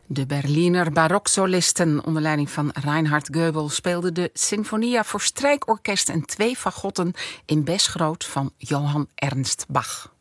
De Berliner baroksolisten onder leiding van Reinhard Goebel speelden de Sinfonia voor strijkorkest en 2 fagotten in Besgroot van Johann Ernst Bach.